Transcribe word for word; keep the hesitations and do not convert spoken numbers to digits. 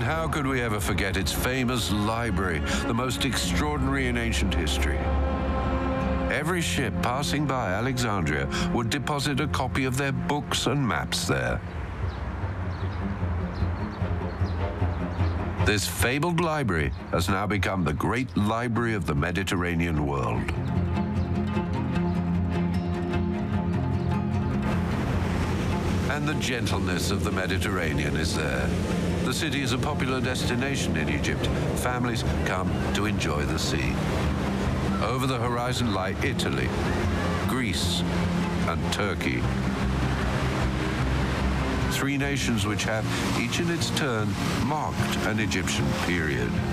And how could we ever forget its famous library, the most extraordinary in ancient history? Every ship passing by Alexandria would deposit a copy of their books and maps there. This fabled library has now become the great library of the Mediterranean world. And the gentleness of the Mediterranean is there. The city is a popular destination in Egypt. Families come to enjoy the sea. Over the horizon lie Italy, Greece, and Turkey. Three nations which have, each in its turn, marked an Egyptian period.